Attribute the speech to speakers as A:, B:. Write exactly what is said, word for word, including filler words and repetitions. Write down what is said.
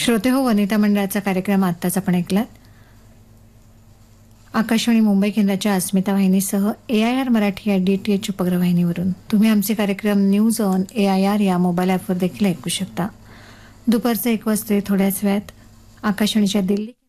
A: श्रोते हो, वनिता मंडळाचा कार्यक्रम आत्ताच आपण ऐकलात. आकाशवाणी मुंबई केंद्राच्या अस्मिता वाहिनीसह ए आय आर मराठी या डी टी एच उपग्रह वाहिनीवरून तुम्ही आमचे कार्यक्रम news on A I R या मोबाईल ॲपवर देखील ऐकू शकता. दुपारचे एक वाजता थोड्याच वेळात आकाशवाणीच्या दिल्ली